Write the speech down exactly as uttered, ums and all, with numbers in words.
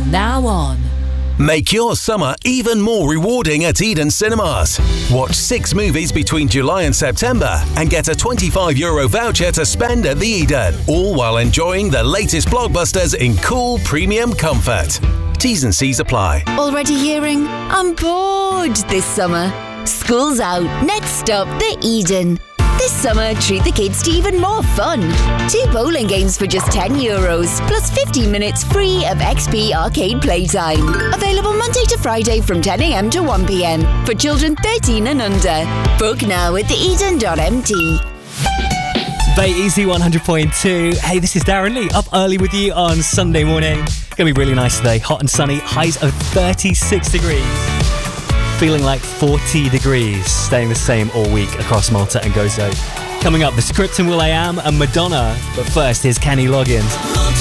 From now on. Make your summer even more rewarding at Eden Cinemas. Watch six movies between July and September and get a twenty-five euro voucher to spend at the Eden, all while enjoying the latest blockbusters in cool premium comfort. T's and C's apply. Already hearing? I'm bored this summer. School's out. Next up, the Eden. This summer, treat the kids to even more fun. Two bowling games for just ten euros, plus fifteen minutes free of X P arcade playtime. Available Monday to Friday from ten a.m. to one p.m. for children thirteen and under. Book now at the eden dot m t. Bay Easy one hundred point two. Hey, this is Darren Lee, up early with you on Sunday morning. Gonna be really nice today. Hot and sunny, highs of thirty-six degrees. Feeling like forty degrees, staying the same all week across Malta and Gozo. Coming up, The Script and will.i.am and Madonna. But first, here's Kenny Loggins.